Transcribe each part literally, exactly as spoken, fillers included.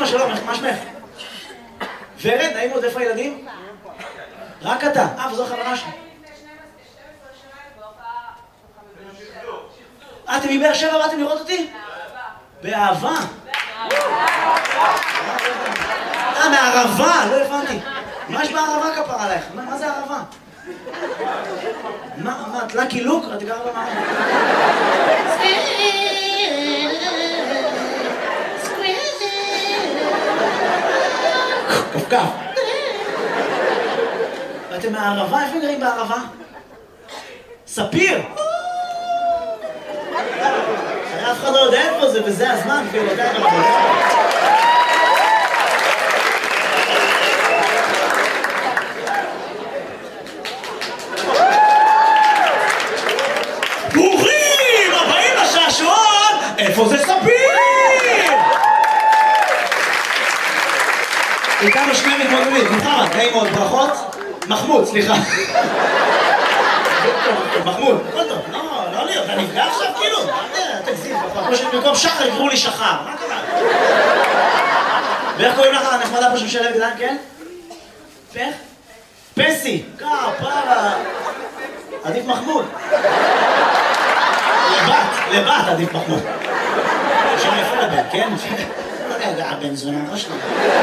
אמא שלום, מה שמך? ורד, נעים עוד, איפה הילדים? רק אתה. אה, וזו החברה שלי. אה, אתם מבאר שבע באתם לראות אותי? באהבה. אה, מהערבה, לא הבנתי. מה יש בערבה כפר עלייך? מה זה ערבה? מה, מה, את לקי לוק? את גרה במערבה. כפכף. ואתם מהערבה? איפה גרים בערבה? ספיר! אף אחד לא יודע איפה זה, וזה הזמן, כאילו, יודע איך אנחנו יודעים. ברוכים הבאים לשעשועון! איפה זה ספיר? איתנו שני מתמודדים, מוחמד, נעים מאוד, ברכות. מחמוד, סליחה. מחמוד, הכל טוב, לא, לא לי, אתה נפגע עכשיו כאילו? אתה תגזים, כמו שבמקום שחר יקראו לי שחר, מה קרה? ואיך קוראים לך הנחמדה פה שמשלב גדלן, כן? פך? פסי, כפרה. עדיף מחמוד. לבת, לבת עדיף מחמוד. שם יפה לבן, כן? רגע, הבן זונה, לא שלנו.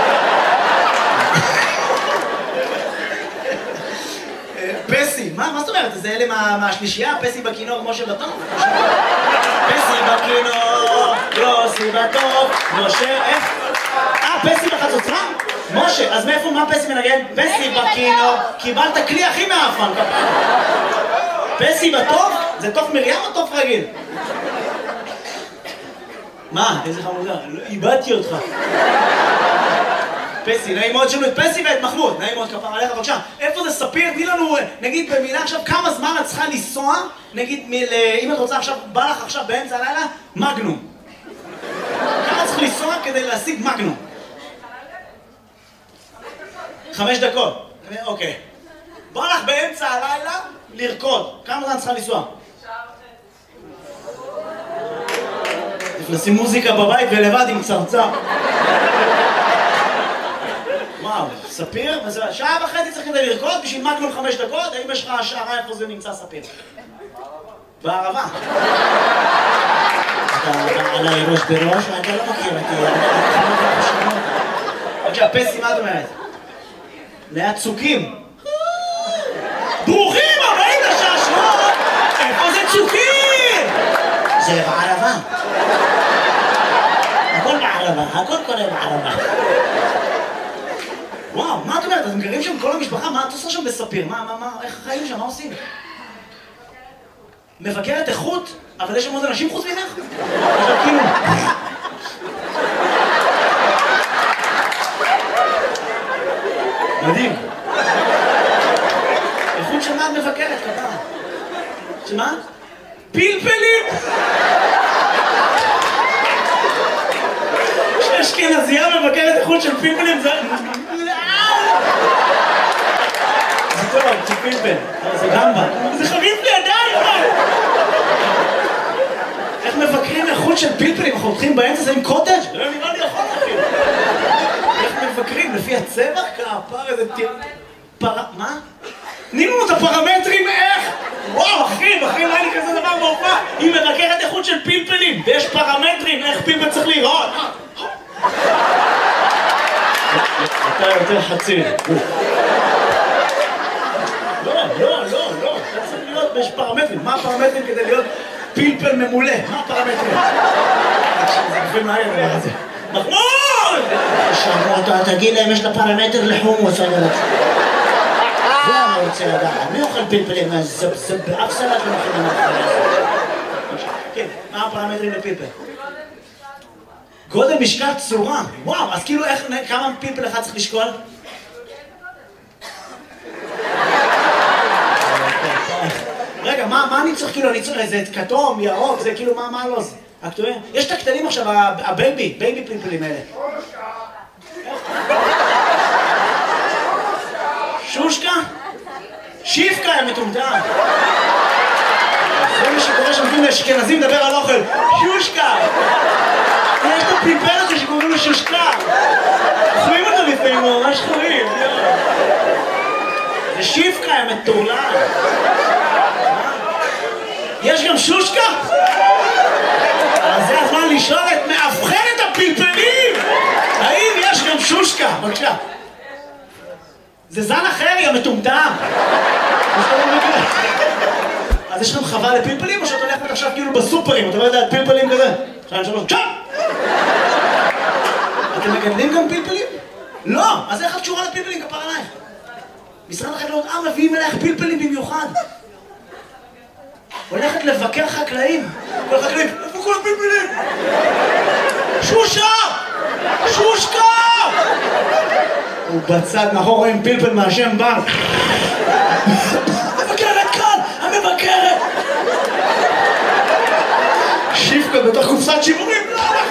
פסי, מה זאת אומרת? זה אלה מהשלישייה? פסי בכינור, משה בטוב? פסי בכינור, יוסי בטוב, משה, איך? אה, פסי בחצוצרה? משה, אז מאיפה, מה פסי מנגן? פסי בכינור, קיבלת כלי הכי מאפן. פסי בטוב? זה תוף מרים או תוף רגיל? מה? איזה חמודה? איבדתי אותך. פסי, נעים מאוד שלו את פסי ואת מחמוד, נעים מאוד כפר עליך, בבקשה. איפה זה ספיר? תני לנו, נגיד במילה עכשיו, כמה זמן את צריכה לנסוע, נגיד, אם את רוצה עכשיו, בא לך עכשיו באמצע הלילה, מגנום. כמה צריך לנסוע כדי להשיג מגנום? חמש דקות. אוקיי. בא לך באמצע הלילה לרקוד. כמה זמן צריכה לנסוע? לשים מוזיקה בבית ולבד עם צרצר. וואו, ספיר? שעה וחצי צריך כדי לרקוד בשביל מגנום חמש דקות? האם יש לך השערה איפה זה נמצא ספיר? בערבה. אתה עליי ראש בראש ואתה לא מכיר אותי. בבקשה, פסי, מה את אומרת? ליד צוקים. ברוכים הבאים לשעשועון! איפה זה צוקים? זה בערבה. הכל בערבה, הכל קורה בערבה. וואו, מה את אומרת? אתם גרים שם כל המשפחה? מה את עושה שם בספיר? מה, מה, מה, איך חיים שם? מה עושים? מבקרת איכות? אבל יש שם עוד אנשים חוץ ממך? עכשיו כאילו... מדהים. איכות של מה את מבקרת, כתב? שמה? פלפלים! שאשכנזייה מבקרת איכות של פלפלים זה... זה טוב, זה פלפל, זה גמבה. זה חריף לידיים, אבל! איך מבקרים איכות של פלפלים? אנחנו הולכים באמצע זה עם קוטג'? לא נראה לי יכול להכיר. איך מבקרים? לפי הצבע? כפר איזה טיר... פרה... מה? תני לנו את הפרמטרים איך? וואו, אחי, אחי, לא היה לי כזה דבר בהופעה. היא מבקרת איכות של פלפלים, ויש פרמטרים איך פלפל צריך לראות. אתה יותר חצי. לא, לא, לא, לא. אתה צריך להיות, יש פרמטרים. מה הפרמטרים כדי להיות פלפל ממולא? מה הפרמטרים? זה גופים מהר דבר הזה. מחמוד! שמעו אותו, תגיד להם, יש לה פרמטר לחומוס, אני רוצה. זה אני רוצה לדעת. מי אוכל פלפלים? זה באף סלט לא מכינים את זה. כן, מה הפרמטרים לפלפל? גודל, משקל, צורה. וואו, אז כאילו איך, כמה פלפל אחד צריך לשקול? רגע, מה אני צריך כאילו, אני צריך איזה כתום, ירוק, זה כאילו, מה לא זה? הכתובים? יש את הקטנים עכשיו, הבייבי, בייבי פלפלים האלה. שושקה? שיפקה, יא מטומטם. זה מה שקורה שמתאים לאשכנזים לדבר על אוכל. שושקה! יש את הפלפל הזה שקוראים לו שושקה. שיפקה, יא מטורלל. יש גם שושקה? אז זה הזמן לשאול את מאבחנת הפלפלים! האם יש גם שושקה? בבקשה. זה זן אחר, יא מטומטם. אז יש לכם חווה לפלפלים או שאת הולכת עכשיו כאילו בסופרים? אתה לא יודע, פלפלים כזה? שתיים, שלוש, צ'אפ! אתם מגדלים גם פלפלים? לא! אז איך את קשורה לפלפלים כפר עלייך? משרד החקלאות, אה, מביאים אלייך פלפלים במיוחד. הולכת לבקר חקלאים. כל החקלאים, איפה כל הפלפלים? שושה! שושקה! הוא בצד מאחור רואים פלפל מהשם בר. המבקרת כאן! המבקרת! שיפקה בתוך קופסת שימורים.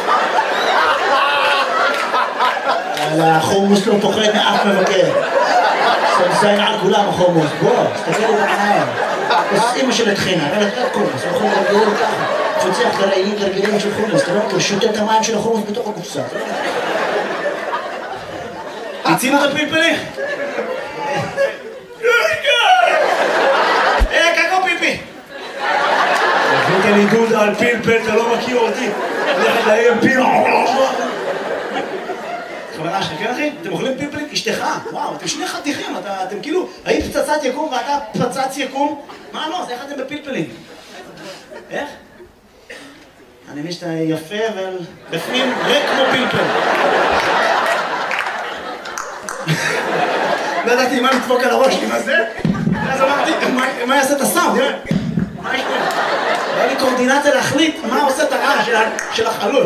יאללה, החומוס לא פוחד מאף מבקר. סמסיין על כולם החומוס. בוא, תסתכל לי בעיניים. אז אמא של התחינה, אבל אתה קומוס, אנחנו מרגלים ככה. תפצח גרעינים גרגלים של חומוס, אתה לא מכיר, שותה את המים של החומוס בתוך הקופסה. תצינו את הפלפלים? אה, קקו פיפי! הבאת לי דודה על פלפל, אתה לא מכיר אותי. הולכת להם פיל. חברה שלך, כן אחי? אתם אוכלים פלפלים? אשתך? וואו, אתם שני חתיכים, אתם כאילו, היית פצצת יקום ואתה פצץ יקום? מה לא? אז איך אתם בפלפלים? איך? אני מבין שאתה יפה, אבל בפנים ריק כמו פלפל. לא ידעתי מה לדפוק על הראש שלי, מה זה? אז אמרתי, מה יעשה את הסאונד? מה יש פה? היה לי קורדינציה להחליט מה עושה את הרעש של החלול.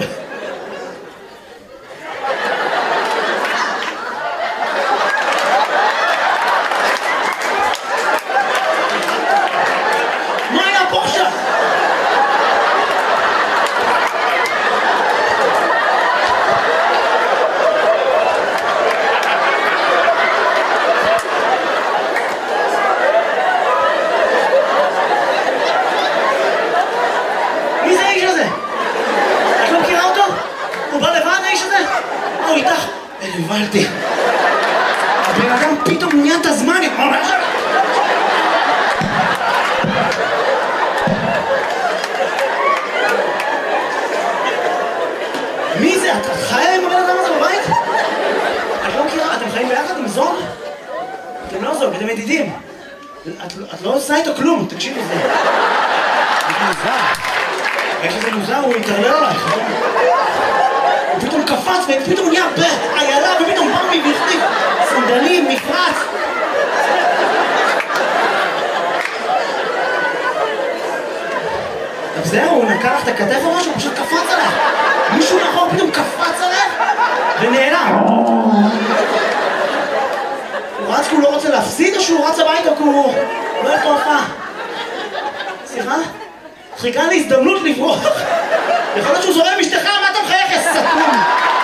הבנתי. הבן אדם פתאום נהיה את הזמן. מי זה? את חיה עם הבן אדם הזה בבית? את לא מכירה? אתם חיים ביחד עם זוג? אתם לא זוג, אתם ידידים. את לא עושה איתו כלום, תקשיבי זה. זה מוזר. איך שזה מוזר, הוא יתערלל עלייך. הוא פתאום קפץ ופתאום נהיה בעיילה ופתאום בא מבפנים סנדלים, מפרץ. אז זהו, הוא נקע לך את הכתף או משהו, הוא פשוט קפץ עליך. מישהו מאחור פתאום קפץ עליך ונעלם. הוא רץ כי הוא לא רוצה להפסיד או שהוא רץ הביתה כי הוא לא איך להופעה? סליחה? חיכה להזדמנות לברוח. יכול להיות שהוא זורם משתך, מה אתה מחייך, יא סתום?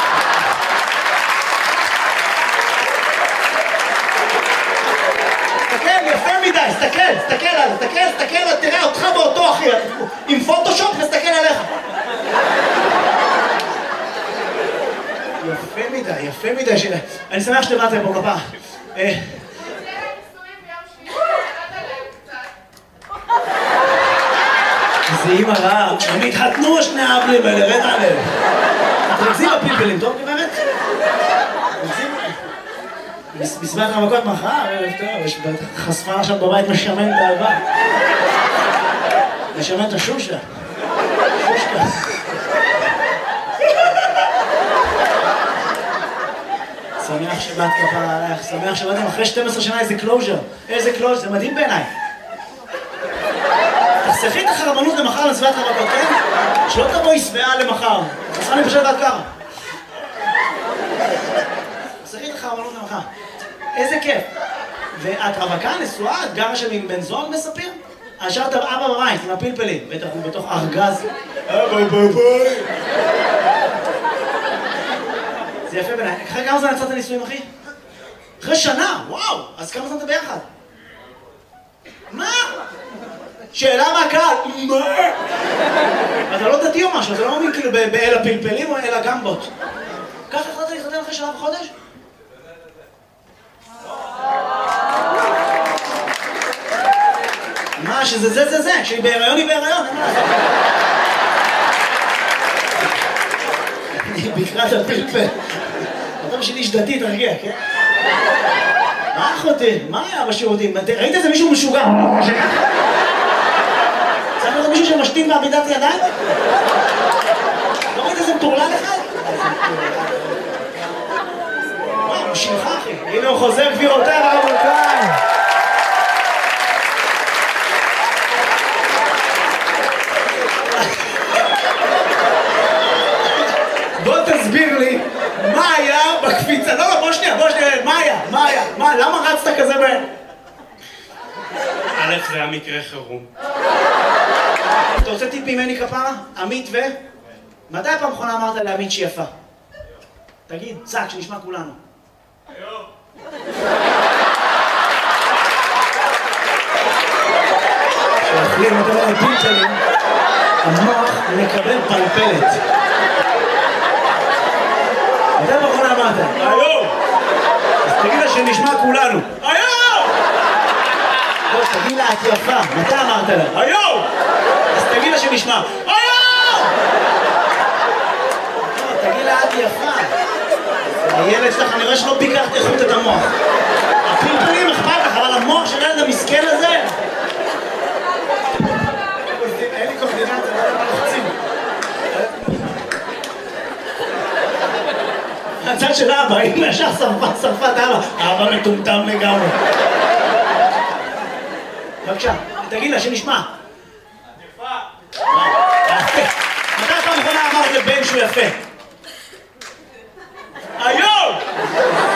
תסתכל, יפה מדי, תסתכל, תסתכל עליו, תסתכל, תסתכל, תראה אותך באותו אחי, עם פוטושופ נסתכל עליך. יפה מדי, יפה מדי שלה. אני שמח שבאתם פה כפה. זה אימא רעה, הם התחתנו שני האבלים האלה, רד עליהם. תרכזים בפלפלים, טוב גברת? בסביבת המכות מחר, ערב טוב, יש חשפה עכשיו בבית משמן את האהבה. משמן את השושה. שושקה. שמח שבאת כפרה עלייך, שמח שבאתם אחרי שתים עשרה שנה איזה קלוז'ר. איזה קלוז'ר, זה מדהים בעיניי. תחסכי את החרבנות למחר לסביבת המכות, כן? שלא תבואי שבעה למחר. תחסכה לי פשוט עד ככה. תחסכי את החרבנות למחר. איזה כיף. ואת רווקה, נשואה, את גרה שם עם בן זוג מספיר? השארת אבא בבית עם הפלפלים, בטח הוא בתוך ארגז. אבא בבית. זה יפה בעיניי. אחרי כמה זמן יצאת לנישואים, אחי? אחרי שנה, וואו! אז כמה זמן אתה ביחד? מה? שאלה מהקהל, מה? אתה לא דתי או משהו, אתה לא מאמין כאילו באל הפלפלים או אל הגמבות. ככה החלטת להתחתן אחרי שנה וחודש? יודעת שזה זה זה זה, כשהיא בהיריון היא בהיריון, אין מה לעשות. היא ביקרה את הפלפל. אתה בשביל איש דתי, תרגיע, כן? מה אחותי? מה היה בשירותים? ראית איזה מישהו משוגע? צריך לראות מישהו שמשתין בעמידת ידיים? לא ראית איזה מטורלל אחד? וואו, הוא שלך אחי. הנה הוא חוזר גבירותיי ורבותיי. בוא תסביר לי מה היה בקפיצה. לא, לא, בוא שנייה, בוא שנייה. מה היה? מה היה? מה? למה רצת כזה ב... א', זה היה מקרה חירום. אתה רוצה טיפ ממני כפרה? עמית ו... מתי הפעם האחרונה אמרת לעמית שהיא יפה? תגיד, צעק, שנשמע כולנו. היום. כשאוכלים את הפלפלים, המוח מקבל פלפלת. מתי הפעם האחרונה אמרת? היום! אז תגיד לה שנשמע כולנו. היום! לא, תגיד לה, את יפה. מתי אמרת לה? היום! אז תגיד לה שנשמע. היום! לא, תגיד לה, את יפה. הילד שלך, אני רואה שלא ביקרת איכות את המוח. הפלפלים אכפת לך, אבל המוח של הילד המסכן הזה... אין לי קורדינציה, לא יודע מה לחצים. הצד של אבא, אם ישר שרפה, שרפה את אבא. אבא מטומטם לגמרי. בבקשה, תגיד לה שנשמע. את יפה. מתי פעם אחרונה אמרת לבן שהוא יפה?